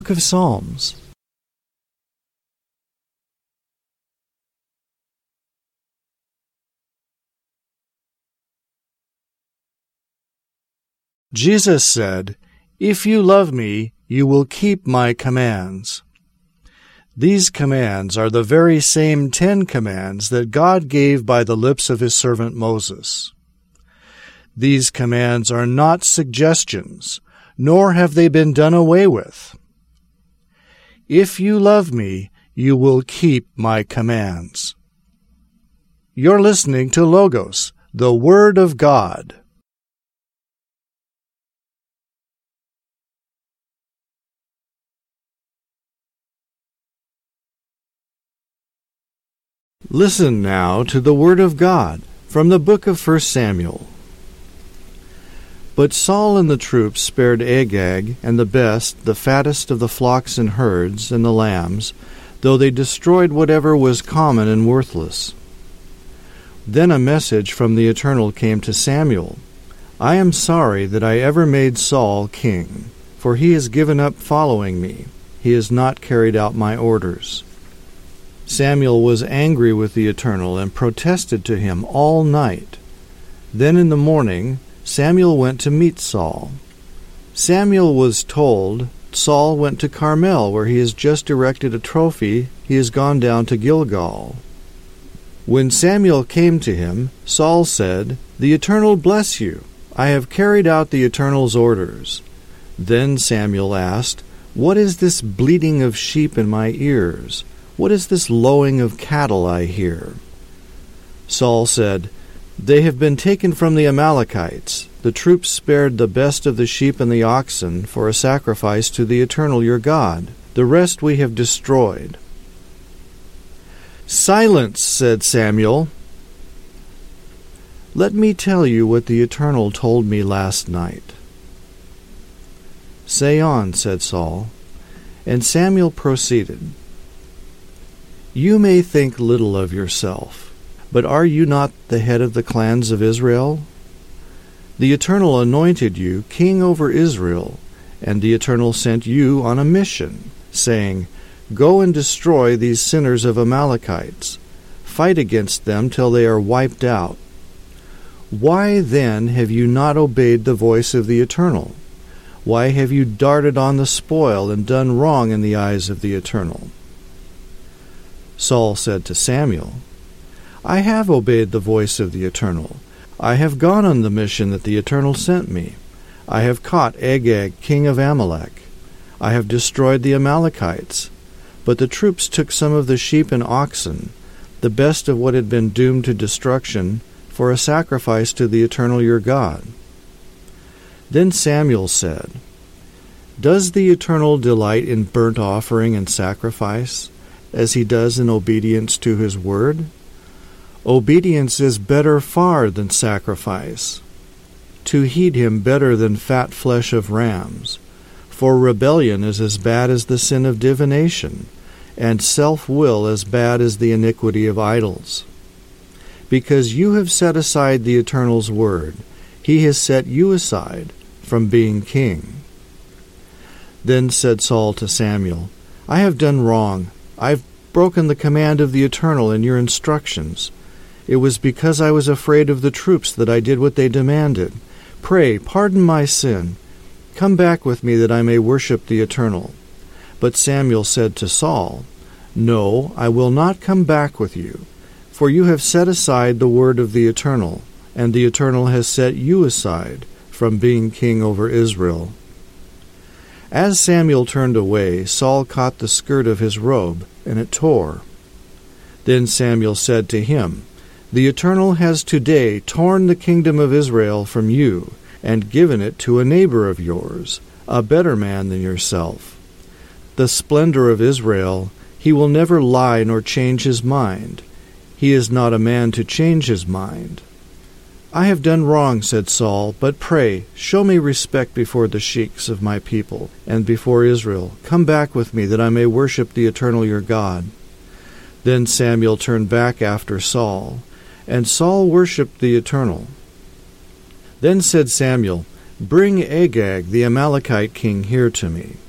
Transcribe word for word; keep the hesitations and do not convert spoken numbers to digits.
Book of Psalms. Jesus said, "If you love me, you will keep my commands." These commands are the very same Ten Commands that God gave by the lips of his servant Moses. These commands are not suggestions, nor have they been done away with. If you love me, you will keep my commands. You're listening to Logos, the Word of God. Listen now to the Word of God from the book of First Samuel. But Saul and the troops spared Agag and the best, the fattest of the flocks and herds and the lambs, though they destroyed whatever was common and worthless. Then a message from the Eternal came to Samuel. "I am sorry that I ever made Saul king, for he has given up following me. He has not carried out my orders." Samuel was angry with the Eternal and protested to him all night. Then in the morning Samuel went to meet Saul. Samuel was told, "Saul went to Carmel, where he has just erected a trophy. He has gone down to Gilgal." When Samuel came to him, Saul said, "The Eternal bless you. I have carried out the Eternal's orders." Then Samuel asked, "What is this bleating of sheep in my ears? What is this lowing of cattle I hear?" Saul said, "They have been taken from the Amalekites. The troops spared the best of the sheep and the oxen for a sacrifice to the Eternal your God. The rest we have destroyed." "Silence," said Samuel. "Let me tell you what the Eternal told me last night." "Say on," said Saul. And Samuel proceeded. "You may think little of yourself, but are you not the head of the clans of Israel? The Eternal anointed you king over Israel, and the Eternal sent you on a mission, saying, 'Go and destroy these sinners of Amalekites. Fight against them till they are wiped out.' Why then have you not obeyed the voice of the Eternal? Why have you darted on the spoil and done wrong in the eyes of the Eternal?" Saul said to Samuel, "I have obeyed the voice of the Eternal. I have gone on the mission that the Eternal sent me. I have caught Agag, king of Amalek. I have destroyed the Amalekites. But the troops took some of the sheep and oxen, the best of what had been doomed to destruction, for a sacrifice to the Eternal your God." Then Samuel said, "Does the Eternal delight in burnt offering and sacrifice, as he does in obedience to his word? Obedience is better far than sacrifice. To heed him better than fat flesh of rams. For rebellion is as bad as the sin of divination, and self-will as bad as the iniquity of idols. Because you have set aside the Eternal's word, he has set you aside from being king." Then said Saul to Samuel, "I have done wrong. I've broken the command of the Eternal and your instructions. It was because I was afraid of the troops that I did what they demanded. Pray, pardon my sin. Come back with me that I may worship the Eternal." But Samuel said to Saul, "No, I will not come back with you, for you have set aside the word of the Eternal, and the Eternal has set you aside from being king over Israel." As Samuel turned away, Saul caught the skirt of his robe, and it tore. Then Samuel said to him, "The Eternal has today torn the kingdom of Israel from you, and given it to a neighbor of yours, a better man than yourself. The splendor of Israel, he will never lie nor change his mind. He is not a man to change his mind." "I have done wrong," said Saul, "but pray, show me respect before the sheiks of my people, and before Israel. Come back with me, that I may worship the Eternal your God." Then Samuel turned back after Saul, and Saul worshipped the Eternal. Then said Samuel, "Bring Agag the Amalekite king here to me."